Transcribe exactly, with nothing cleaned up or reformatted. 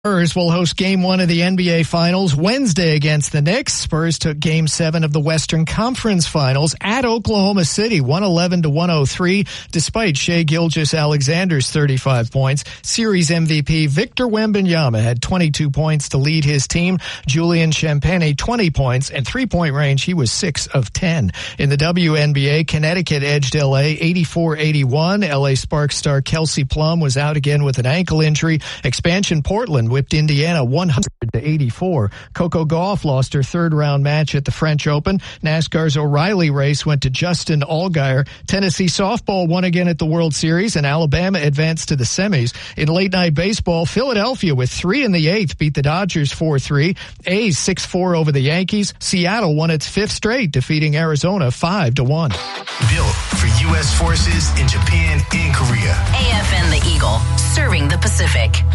Spurs will host game one of the N B A Finals Wednesday against the Knicks. Spurs took game seven of the Western Conference Finals at Oklahoma City, one eleven to one oh three, despite Shai Gilgeous-Alexander's thirty-five points. Series M V P Victor Wembanyama had twenty-two points to lead his team. Julian Champagnie, twenty points, and three-point range, he was six of ten. In the W N B A, Connecticut edged L A eighty-four eighty-one. L A Sparks star Kelsey Plum was out again with an ankle injury. Expansion Portland whipped Indiana one hundred to eighty-four. Coco Gauff lost her third round match at the French Open. NASCAR's O'Reilly race went to Justin Allgaier. Tennessee softball won again at the World Series, and Alabama advanced to the semis. In late night baseball, Philadelphia with three in the eighth beat the Dodgers four three. A's six four over the Yankees. Seattle won its fifth straight, defeating Arizona five to one. Built for U S forces in Japan and Korea. A F N The Eagle, serving the Pacific.